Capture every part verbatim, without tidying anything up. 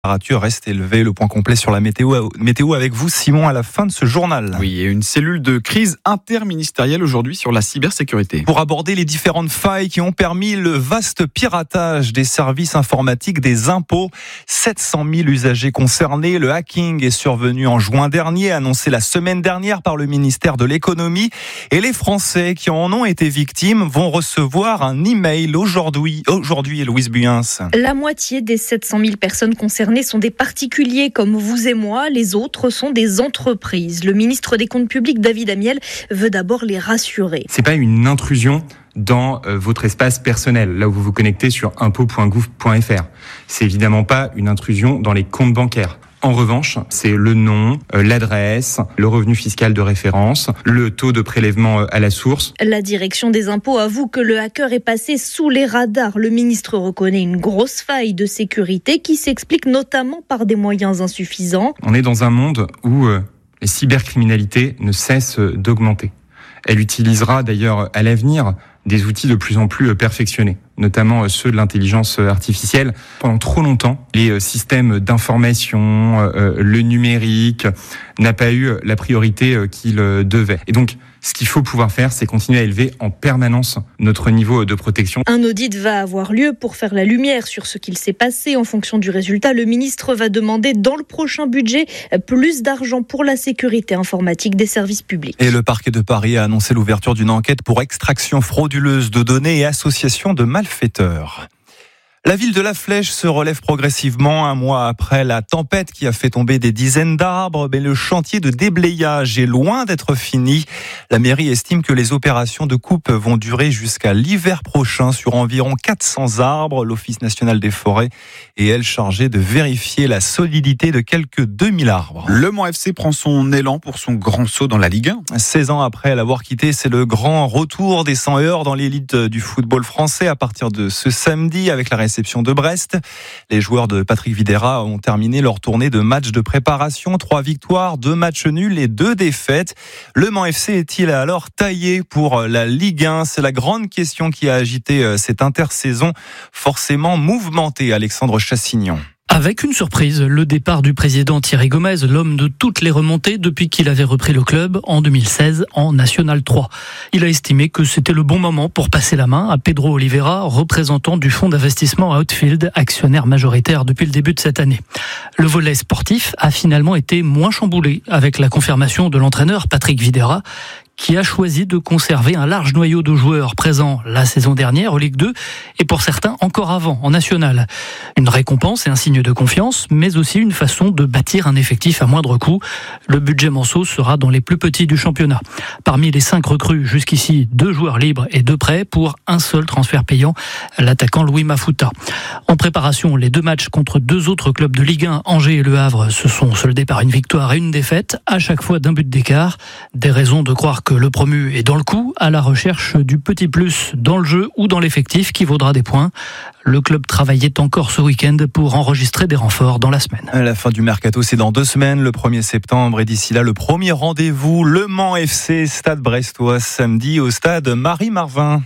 La température reste élevée. Le point complet sur la météo, météo avec vous, Simon, à la fin de ce journal. Oui, et une cellule de crise interministérielle aujourd'hui sur la cybersécurité. Pour aborder les différentes failles qui ont permis le vaste piratage des services informatiques des impôts. sept cent mille usagers concernés. Le hacking est survenu en juin dernier, annoncé la semaine dernière par le ministère de l'économie. Et les Français qui en ont été victimes vont recevoir un email aujourd'hui. Aujourd'hui, Louise Buyens. La moitié des sept cent mille personnes concernées sont des particuliers comme vous et moi. Les autres sont des entreprises. Le ministre des Comptes publics, David Amiel, veut d'abord les rassurer. C'est pas une intrusion dans euh, votre espace personnel, là où vous vous connectez sur impôts point gouv point f r. C'est évidemment pas une intrusion dans les comptes bancaires. En revanche, c'est le nom, euh, l'adresse, le revenu fiscal de référence, le taux de prélèvement euh, à la source. La direction des impôts avoue que le hacker est passé sous les radars. Le ministre reconnaît une grosse faille de sécurité qui s'explique notamment par des moyens insuffisants. On est dans un monde où euh, la cybercriminalité ne cesse euh, d'augmenter. Elle utilisera d'ailleurs à l'avenir des outils de plus en plus perfectionnés, notamment ceux de l'intelligence artificielle. Pendant trop longtemps, les systèmes d'information, euh, le numérique n'a pas eu la priorité qu'il devait. Et donc, ce qu'il faut pouvoir faire, c'est continuer à élever en permanence notre niveau de protection. Un audit va avoir lieu pour faire la lumière sur ce qu'il s'est passé. En fonction du résultat, le ministre va demander dans le prochain budget plus d'argent pour la sécurité informatique des services publics. Et le parquet de Paris a annoncé l'ouverture d'une enquête pour extraction frauduleuse de données et association de malfaiteurs. La ville de La Flèche se relève progressivement un mois après la tempête qui a fait tomber des dizaines d'arbres, mais le chantier de déblayage est loin d'être fini. La mairie estime que les opérations de coupe vont durer jusqu'à l'hiver prochain sur environ quatre cents arbres. L'Office national des forêts est, elle, chargée de vérifier la solidité de quelques deux mille arbres. Le Mans F C prend son élan pour son grand saut dans la Ligue un. seize ans après l'avoir quitté, c'est le grand retour des cent heures dans l'élite du football français à partir de ce samedi avec la réception de Brest. Les joueurs de Patrick Vieira ont terminé leur tournée de matchs de préparation. Trois victoires, deux matchs nuls et deux défaites. Le Mans F C est-il alors taillé pour la Ligue un ? C'est la grande question qui a agité cette intersaison forcément mouvementée. Alexandre Chassignon. Avec une surprise, le départ du président Thierry Gomez, l'homme de toutes les remontées depuis qu'il avait repris le club en deux mille seize en National trois. Il a estimé que c'était le bon moment pour passer la main à Pedro Oliveira, représentant du fonds d'investissement Outfield, actionnaire majoritaire depuis le début de cette année. Le volet sportif a finalement été moins chamboulé avec la confirmation de l'entraîneur Patrick Vieira, qui a choisi de conserver un large noyau de joueurs présents la saison dernière en Ligue deux et pour certains encore avant en National. Une récompense et un signe de confiance, mais aussi une façon de bâtir un effectif à moindre coût. Le budget Manceau sera dans les plus petits du championnat. Parmi les cinq recrues jusqu'ici, deux joueurs libres et deux prêts pour un seul transfert payant, l'attaquant Louis Mafuta. En préparation, les deux matchs contre deux autres clubs de Ligue un, Angers et Le Havre, se sont soldés par une victoire et une défaite, à chaque fois d'un but d'écart. Des raisons de croire que le promu est dans le coup, à la recherche du petit plus dans le jeu ou dans l'effectif qui vaudra des points. Le club travaillait encore ce week-end pour enregistrer des renforts dans la semaine. À la fin du mercato, c'est dans deux semaines, le premier septembre. Et d'ici là, le premier rendez-vous, Le Mans F C, Stade Brestois, samedi au stade Marie-Marvin.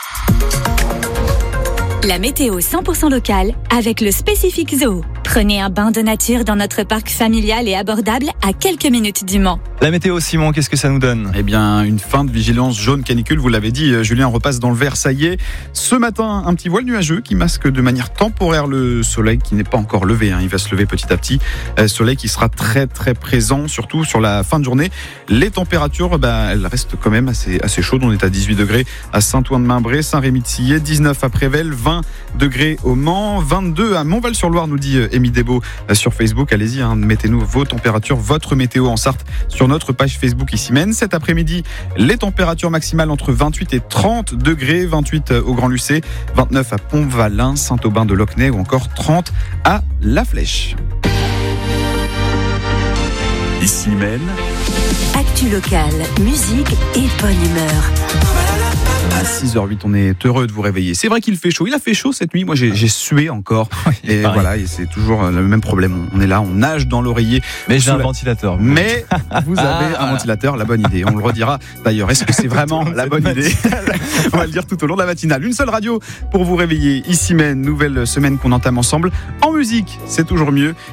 La météo cent pour cent locale avec le Spécifique Zoo. Prenez un bain de nature dans notre parc familial et abordable à quelques minutes du Mans. La météo, Simon, qu'est-ce que ça nous donne ? Eh bien, une fin de vigilance jaune canicule, vous l'avez dit, Julien, on repasse dans le vert, ça y est. Ce matin, un petit voile nuageux qui masque de manière temporaire le soleil qui n'est pas encore levé, hein. Il va se lever petit à petit. Euh, soleil qui sera très très présent, surtout sur la fin de journée. Les températures, bah, elles restent quand même assez, assez chaudes. On est à dix-huit degrés à Saint-Ouen-de-Mimbré, Saint-Rémy-de-Sillé, dix-neuf à Prével, vingt degrés au Mans, vingt-deux à Montval-sur-Loire, nous dit Émy Desbeaux sur Facebook. Allez-y, hein, mettez-nous vos températures, votre météo en Sarthe sur notre page Facebook ici même. Cet après-midi, les températures maximales entre vingt-huit et trente degrés, vingt-huit au Grand Lucé, vingt-neuf à Pont-Valin, Saint-Aubin de Locnay ou encore trente à La Flèche. Ici même. Actu locale, musique et bonne humeur. À six heures huit, on est heureux de vous réveiller. C'est vrai qu'il fait chaud. Il a fait chaud cette nuit. Moi, j'ai, j'ai sué encore. Et pareil. Voilà, et c'est toujours le même problème. On est là, on nage dans l'oreiller. Mais j'ai un la... ventilateur. Mais vous avez un ventilateur, la bonne idée. On le redira d'ailleurs. Est-ce que c'est vraiment la bonne idée? On va le dire tout au long de la matinale. Une seule radio pour vous réveiller. Ici même, nouvelle semaine qu'on entame ensemble. En musique, c'est toujours mieux.